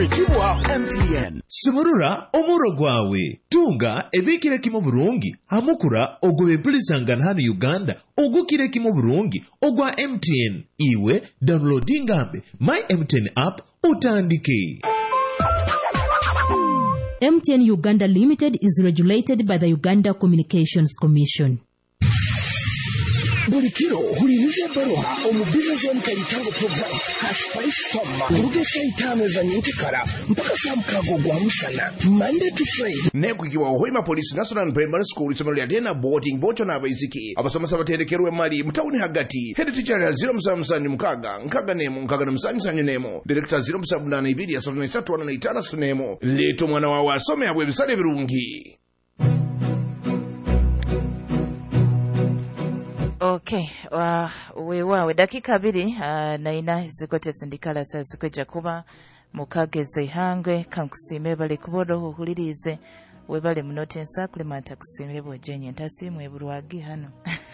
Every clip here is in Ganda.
MTN Simurura omuro gwawe tunga ebikire kimo burungi hamukura ogwe bilisangana hano Uganda ogukire kimo burungi ogwa MTN iwe downloading ngambe my MTN app utandike. MTN Uganda Limited is regulated by the Uganda Communications Commission. Bulikiro hulirize baroha omubizinesi w'omukalitango program haspaisoma urugesa itano za nyinkikara mpaka saa mukago gwa musana Monday to Friday nekukiwa Hoima Police National Primary School isomero lya Dena boarding bocho n'abaiziki abasomesa baterekerwe mali mutawuni hagati head teacher ya 0 mukaga nkaga nemo nkaga na musanyi nemo director 0 ya 3 nemo leto mwana wawe asome abwe bisale birungi. Okay, wewe dakika 2 naina zikote sindikala sa zikweja kuba mukageze hangwe kankusime bale kubodo hulirize webale mnote ensaklemata kusime bojenye ntasi mwebulwagi hano.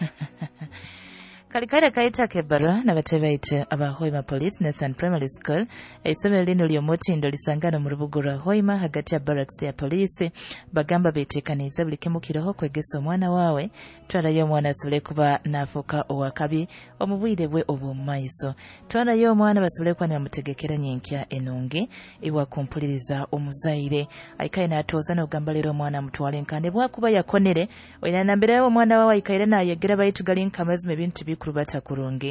Kalikare kaita kebara na batebaite aba Hoima Police National Primary School isomero lino lyomotindo lisangana mu rubugura Hoima hagati ya barracks ya police bagamba betekaniza buli kimukiroho kwegesa omwana wawe twala mwana asubule kuba nafuka owakabi omubwire bwe obumaiso twala mwana basubule kwa namutegekera nyenkya enonge iwa kumpuliriza omuzaire aikaye natoza no gambalero omwana mutwale nkane bwa kuba yakonere oyina nambere omwana wawe aikaire na yegera bayitugali nkamazi mebintu kurubata kurungi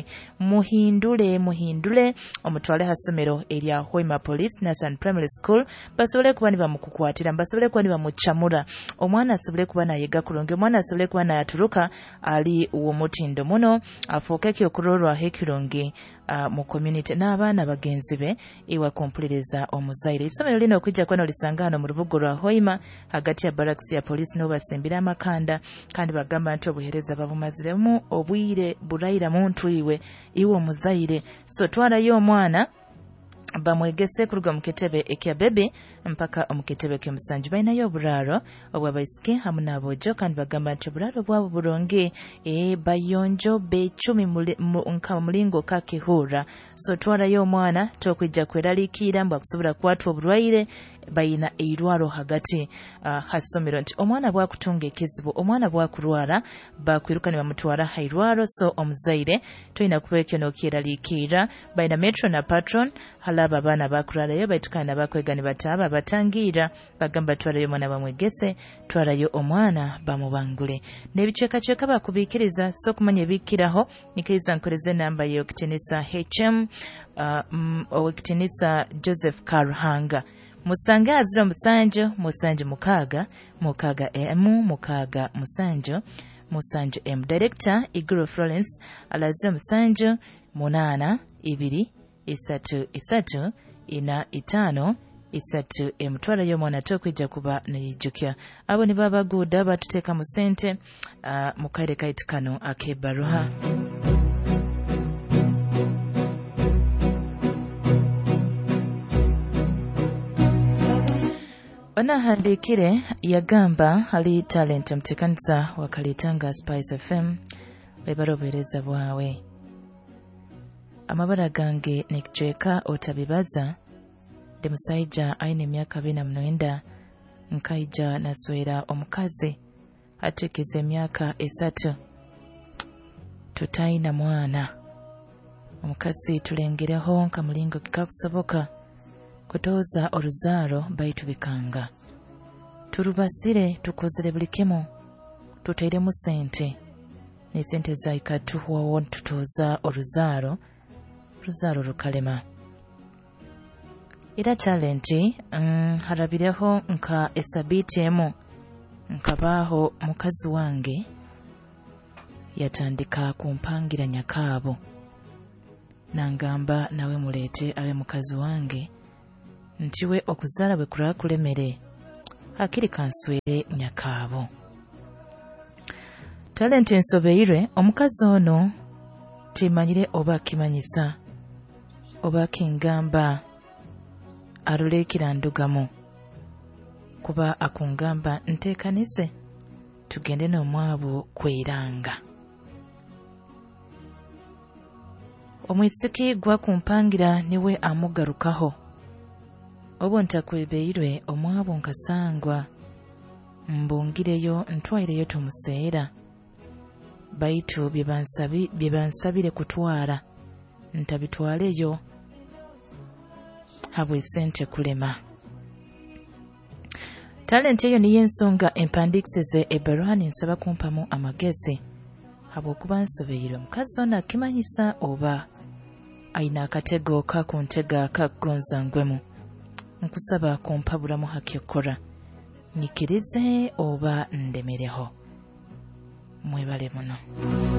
muhindule omutwale hasomero erya Hoima Police National Primary School basobole kuba ni bamukukwatira basobole kuba ni bamuchamura omwana asobole kuba na yega kurungi omwana asobole kuba na yaturuka ali uwo mutindo muno afoka kyokurorwa hekirungi mu community n'abaana bagenzi be iwa kompuliriza omuzaire isomero lino okujja kwano lisangano mu rubugo rwa Hoima hagati ya barracks ya police no basembira amakanda kandi bagamba nti obuhereza babumaziremu obwire buraira muntu iwe omuzaire so twala omwana bamwegese kuruga muketebe ekya bebe mpaka omuketebe ke musanju baina yo buraro obwabaisike hamuna abojo kandi bagamba nti buraro bwabo buronge bayonjo be 10 nka mulingo kakihura so twala omwana tokwijja kweralikira mbwa kusobora kwatwa oburwaire bayina eirwaro hagati hasomero nti omwana bwa kutunga ekizibu omwana bwa kurwara bakwirukani bamutwara hairwaro so omuzaire toina kubekyo nokiralikira bayina metro na patron halaba bana bakurara yo baitukana bakwegani bataba batangira bagamba twarayo mwana bamwegese twarayo omwana bamubangule nebicheka bakubikiriza so kumanya bikiraho nikiriza nkoreze namba yo kitinisa HM okitinisa Joseph Karuhanga Musanga azira musanjo mukaga musanjo M Director Iguro Florence alazira musanjo 8 2 3 ina 5 3 emutwala y'omwana tokwijja kuba neyijukya abo ni baba guda batuteka mu sente mu kaire kaitikano akebaruha Onahandikire yagamba ali talent mtekanisa wakalitanga Spice FM bebarobereza bwawe amabara gange nekjeka otabibaza de musaija aine emyaka 29 nkaija naswera omukazi atukeze emyaka 3 tutaina mwana omukazi tulengereho nka mulingo kikakusoboka kutoza oruzaro baitu bikanga turubasire tukozere bulikemo tutaire mu sente ne sente zaika tuhuwa tutoza oruzaro rukalema ira talenti harabireho nka esabitemo nkabaho mukazi wange yatandika kumpangira nyakabo nangamba nawe mulete abe mukazi wange ntiwe okuzala bwe kurakulemere akiri kanswere nyakabo talent ensobeire omukazi ono timanyire oba kimanyisa oba kingamba arulekira ndugamo kuba akungamba ntekanize tugende n'omwabo kweranga omwisiki gwa kumpangira niwe amugarukaho obo ntakwebeirwe omwabo nkasangwa mbungireyo ntwaireyo tumuseera baitu bye bansabire kutwala ntabitwaleyo habwe sente kulema. Talenti eyo niyo ensonga empandiikisize ebbaluwa nsaba kumpamu amagezi habw'okuba nsobeirwe mukazi ono akimanyisa oba ayina akatego kakuntega akagonza ngwemu. Nkusaba kumpabulamu hakyokkola nyikirize oba ndemereho. Mwebale muno.